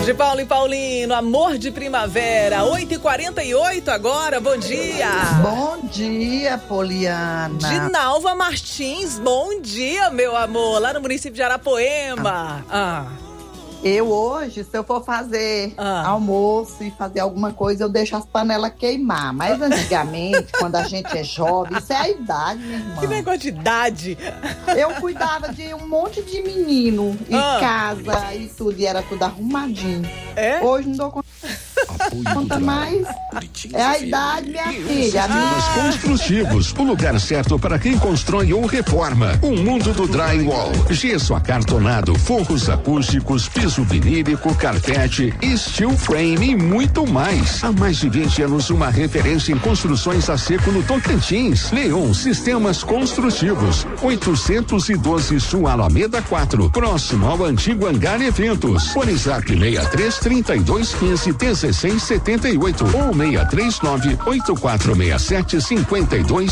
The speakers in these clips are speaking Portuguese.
De Paulo e Paulino, Amor de Primavera, 8h48 agora, bom dia. Bom dia, Poliana. De Nalva Martins, bom dia, meu amor, lá no município de Arapoema. Eu hoje, se eu for fazer almoço e fazer alguma coisa, eu deixo as panelas queimar. Mas antigamente, quando a gente é jovem, isso é a idade, minha irmã. Que negócio de idade? Eu cuidava de um monte de menino em casa e tudo, e era tudo arrumadinho. É? Hoje não dou conta mais. É a idade, minha filha. Construtivos, o lugar certo para quem constrói ou reforma. O mundo do drywall, gesso acartonado, forros acústicos, piso vinílico, carpete, steel frame e muito mais. Há mais de 20 anos, uma referência em construções a seco no Tocantins. Leon Sistemas Construtivos, 812 Sul Alameda 4, próximo ao antigo Hangar Eventos. WhatsApp 63 32 15 16 78 ou 639 8467 52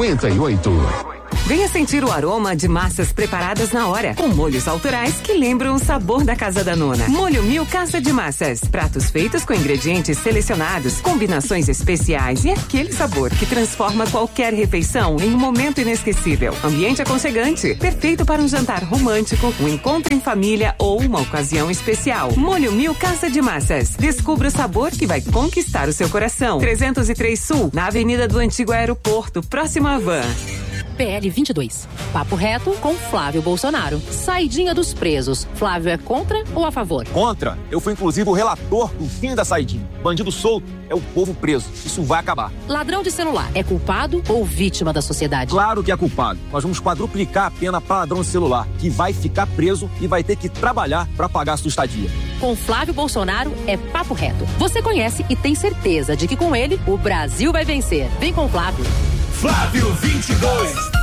58. Venha sentir o aroma de massas preparadas na hora, com molhos autorais que lembram o sabor da Casa da Nona. Molho Mil Casa de Massas. Pratos feitos com ingredientes selecionados, combinações especiais e aquele sabor que transforma qualquer refeição em um momento inesquecível. Ambiente aconchegante, perfeito para um jantar romântico, um encontro em família ou uma ocasião especial. Molho Mil Casa de Massas. Descubra o sabor que vai conquistar o seu coração. 303 Sul, na Avenida do Antigo Aeroporto, próximo à Van. PL 22. Papo reto com Flávio Bolsonaro. Saidinha dos presos. Flávio é contra ou a favor? Contra. Eu fui inclusive o relator do fim da saidinha. Bandido solto é o povo preso. Isso vai acabar. Ladrão de celular é culpado ou vítima da sociedade? Claro que é culpado. Nós vamos quadruplicar a pena para ladrão de celular, que vai ficar preso e vai ter que trabalhar para pagar a sua estadia. Com Flávio Bolsonaro é papo reto. Você conhece e tem certeza de que com ele o Brasil vai vencer. Vem com Flávio. Flávio 22.